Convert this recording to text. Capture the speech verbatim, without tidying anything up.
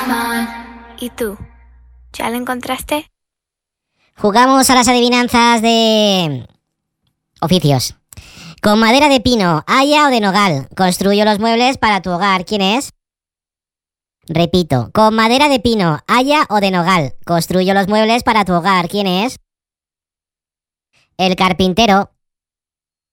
¿Y tú? ¿Ya lo encontraste? Jugamos a las adivinanzas de oficios. Con madera de pino, haya o de nogal, construyo los muebles para tu hogar. ¿Quién es? Repito, con madera de pino, haya o de nogal, construyo los muebles para tu hogar. ¿Quién es? El carpintero.